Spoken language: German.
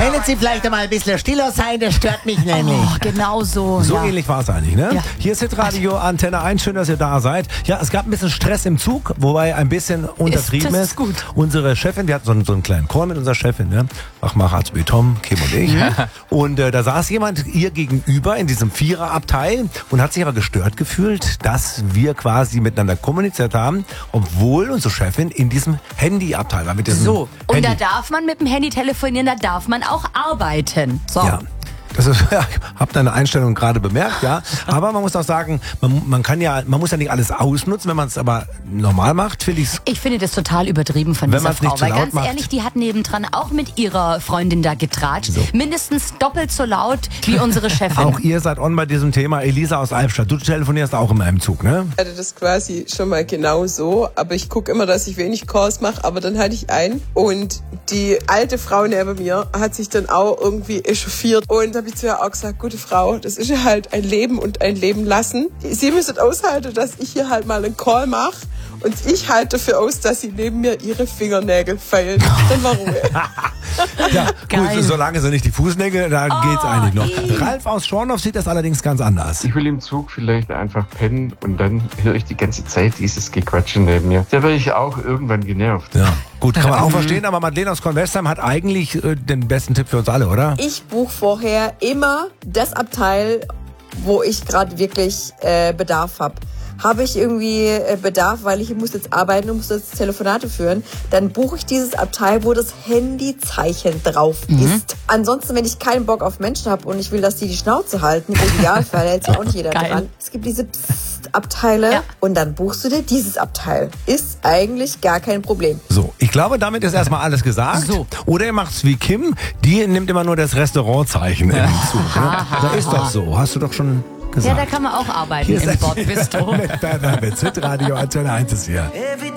Können Sie vielleicht einmal ein bisschen stiller sein? Das stört mich nämlich. Oh, genau so. So ja. ähnlich war es eigentlich, ne? Ja. Hier ist Hitradio Antenne 1, schön, dass ihr da seid. Ja, es gab ein bisschen Stress im Zug, wobei ein bisschen untertrieben das ist. ist gut. Unsere Chefin, wir hatten so einen kleinen Chor mit unserer Chefin, ne? Fachmacher als Tom, Kim und ich. Und da saß jemand ihr gegenüber in diesem Viererabteil und hat sich aber gestört gefühlt, dass wir quasi miteinander kommuniziert haben, obwohl unsere Chefin in diesem Handyabteil war. Mit diesem So, und Handy. da darf man mit dem Handy telefonieren, da darf man auch arbeiten. So. Ja. Das ist, ja, ich habe deine Einstellung gerade bemerkt, ja. Aber man muss auch sagen, man muss ja nicht alles ausnutzen, wenn man es aber normal macht, finde ich's. Ich finde das total übertrieben von Wenn dieser man's nicht Frau, zu weil laut ganz macht. ehrlich, die hat nebendran auch mit ihrer Freundin da getratscht. So. Mindestens doppelt so laut wie unsere Chefin. Auch ihr seid on bei diesem Thema. Elisa aus Albstadt, du telefonierst auch immer im Zug, ne? Ich hatte das quasi schon mal genau so, aber ich gucke immer, dass ich wenig Calls mache, aber dann hatte ich einen und die alte Frau neben mir hat sich dann auch irgendwie echauffiert und habe ich zu ihr auch gesagt, gute Frau, das ist ja halt ein Leben und ein Leben lassen. Sie müssen aushalten, dass ich hier halt mal einen Call mache und ich halte dafür aus, dass sie neben mir ihre Fingernägel feilen. Dann war Ruhe. Ja, Geil. gut, solange sie nicht die Fußnägel, da geht's eigentlich noch. Ralf aus Schorndorf sieht das allerdings ganz anders. Ich will im Zug vielleicht einfach pennen und dann höre ich die ganze Zeit dieses Gequatsche neben mir. Da werde ich auch irgendwann genervt. Ja, gut, kann man auch verstehen, aber Madeleine aus Kornwestheim hat eigentlich den besten Tipp für uns alle, oder? Ich buche vorher immer das Abteil, wo ich gerade wirklich Bedarf habe. Habe ich irgendwie Bedarf, weil ich muss jetzt arbeiten und muss jetzt Telefonate führen, dann buche ich dieses Abteil, wo das Handyzeichen drauf ist. Ansonsten, wenn ich keinen Bock auf Menschen habe und ich will, dass die Schnauze halten, im Idealfall hält sich auch nicht jeder Geil. dran. Es gibt diese Abteile und dann buchst du dir dieses Abteil. Ist eigentlich gar kein Problem. So, ich glaube, damit ist erstmal alles gesagt. So. Oder ihr macht's wie Kim, die nimmt immer nur das Restaurantzeichen im Zug. Ne? Da ist doch so, hast du doch schon Ja, gesagt. da kann man auch arbeiten Hier im ist Bordbistro. mit Hitradio Antenne 1 ist hier.